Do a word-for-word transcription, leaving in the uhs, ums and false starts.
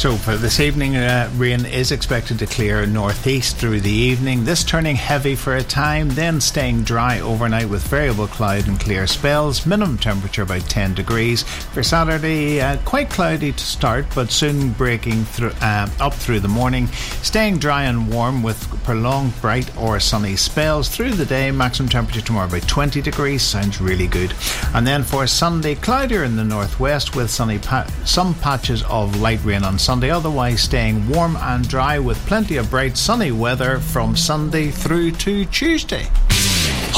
So for this evening, uh, rain is expected to clear northeast through the evening, this turning heavy for a time, then staying dry overnight with variable cloud and clear spells. Minimum temperature about ten degrees. For Saturday, uh, quite cloudy to start, but soon breaking through, uh, up through the morning, staying dry and warm with prolonged bright or sunny spells through the day. Maximum temperature tomorrow about twenty degrees. Sounds really good. And then for Sunday, cloudier in the northwest with sunny pa- some patches of light rain on Sunday, otherwise staying warm and dry with plenty of bright sunny weather from Sunday through to Tuesday.